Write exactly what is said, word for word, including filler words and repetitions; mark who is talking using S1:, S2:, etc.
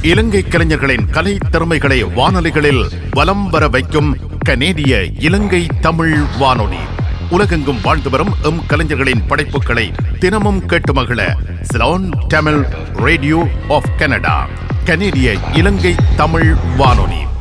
S1: இலங்கை கலைஞர்களின் கலை திறமைகளை வானொலிகளில் வலம் வர வைக்கும் கனேடிய இலங்கை தமிழ் வானொலி. உலகெங்கும் வாழ்ந்து வரும் எம் கலைஞர்களின் படைப்புகளை தினமும் கேட்டு மகிழ Ceylon Tamil radio of Canada, கனேடிய இலங்கை தமிழ் வானொலி.